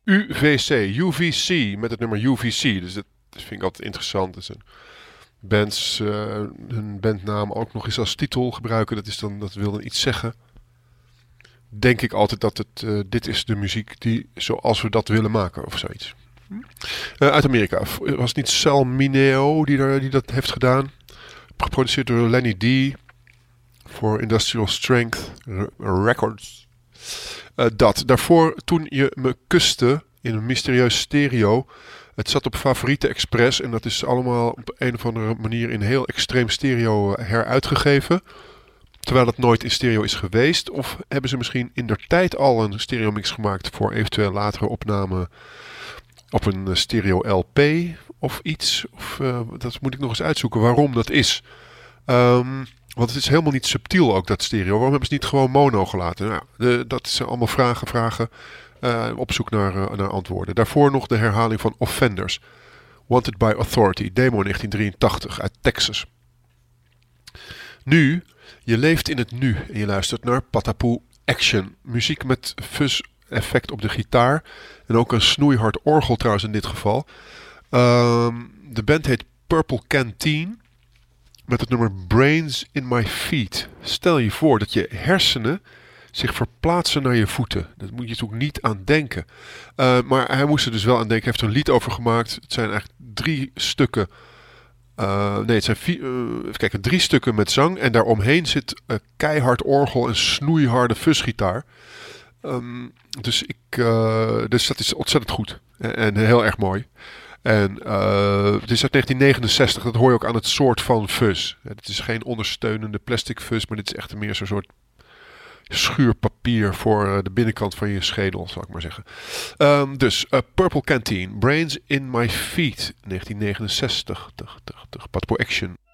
UVC met het nummer UVC. Dus dat vind ik altijd interessant. Dus bands hun bandnaam ook nog eens als titel gebruiken. Dat wil dan iets zeggen. Denk ik altijd dat dit is de muziek die zoals we dat willen maken of zoiets. Uit Amerika. Was het niet Sal Mineo die dat heeft gedaan? Geproduceerd door Lenny D. Voor Industrial Strength Records. Daarvoor Toen je me kuste in een mysterieus stereo. Het zat op Favoriete Express en dat is allemaal op een of andere manier in heel extreem stereo heruitgegeven. Terwijl het nooit in stereo is geweest. Of hebben ze misschien indertijd al een stereomix gemaakt voor eventueel latere opname op een stereo LP of iets. Dat moet ik nog eens uitzoeken waarom dat is. Want het is helemaal niet subtiel ook, dat stereo. Waarom hebben ze niet gewoon mono gelaten? Nou, dat zijn allemaal vragen. Op zoek naar antwoorden. Daarvoor nog de herhaling van Offenders. Wanted by Authority, demo 1983 uit Texas. Nu, je leeft in het nu en je luistert naar Patapoe Action. Muziek met fuzz effect op de gitaar. En ook een snoeihard orgel trouwens in dit geval. De band heet Purple Canteen. Met het nummer Brains in My Feet. Stel je voor dat je hersenen zich verplaatsen naar je voeten. Dat moet je natuurlijk niet aan denken. Maar hij moest er dus wel aan denken. Hij heeft er een lied over gemaakt. Het zijn eigenlijk 3 stukken. Het zijn 3 stukken met zang. En daaromheen zit keihard orgel en snoeiharde fuzgitaar. Dus dat is ontzettend goed. En heel erg mooi. En het is uit 1969. Dat hoor je ook aan het soort van fuzz. Het is geen ondersteunende plastic fuzz. Maar dit is echt meer zo'n soort schuurpapier voor de binnenkant van je schedel, zal ik maar zeggen. Purple Canteen, Brains in My Feet, 1969. Patapoe Action.